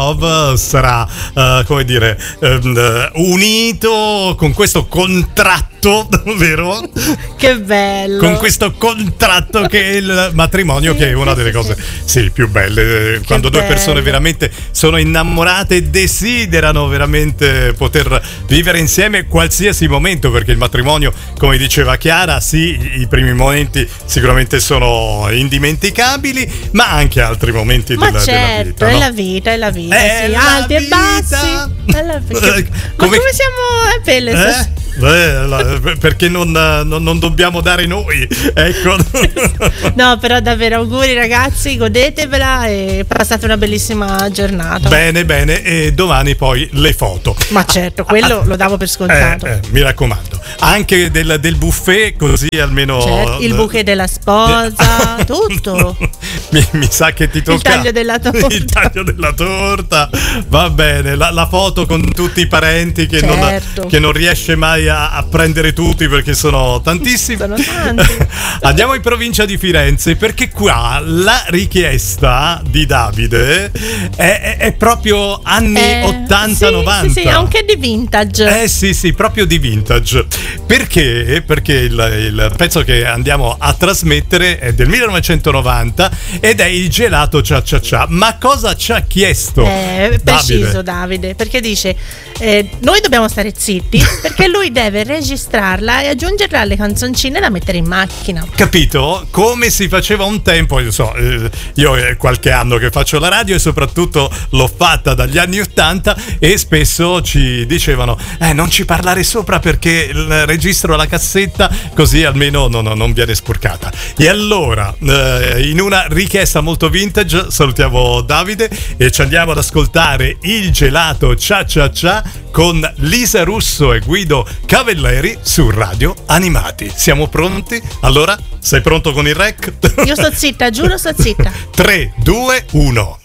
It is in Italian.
sarà come dire unito con questo contratto, vero? Che bello! Con questo contratto che è il matrimonio, che è una delle cose più belle, quando due persone veramente sono innamorate e desiderano veramente poter vivere insieme qualsiasi momento, perché il matrimonio, come diceva Chiara, i primi momenti sicuramente sono indimenticabili, ma anche altri momenti della vita, no? È la vita, alti e bassi. È la vita. Ma come siamo belle? Perché non dobbiamo dare noi, ecco. No, però davvero auguri ragazzi, godetevela e passate una bellissima giornata. Bene, e domani poi le foto. Ma certo, quello lo davo per scontato. Mi raccomando, anche del buffet, così almeno il bouquet della sposa, tutto. Mi sa che ti tocca il taglio della torta. Va bene, la foto con tutti i parenti che non riesce mai a prendere tutti, perché sono tantissimi. Sono tanti. Andiamo in provincia di Firenze, perché qua la richiesta di Davide è proprio anni 80-90. Sì, anche di vintage. Sì, proprio di vintage. Perché il pezzo che andiamo a trasmettere è del 1990 ed è il gelato Cia Cia Cia. Ma cosa ci ha chiesto preciso Davide? Perché dice noi dobbiamo stare zitti perché lui deve registrarla e aggiungerla alle canzoncine da mettere in macchina. Capito? Come si faceva un tempo. Io è qualche anno che faccio la radio e soprattutto l'ho fatta dagli anni 80, e spesso ci dicevano non ci parlare sopra perché registro la cassetta, così almeno non viene sporcata. E allora in una richiesta molto vintage salutiamo Davide e ci andiamo ad ascoltare il gelato Cia Cia Cia con Lisa Russo e Guido Cavelleri su Radio Animati. Siamo pronti? Allora, sei pronto con il rec? Io sto zitta, giuro sto zitta. 3, 2, 1.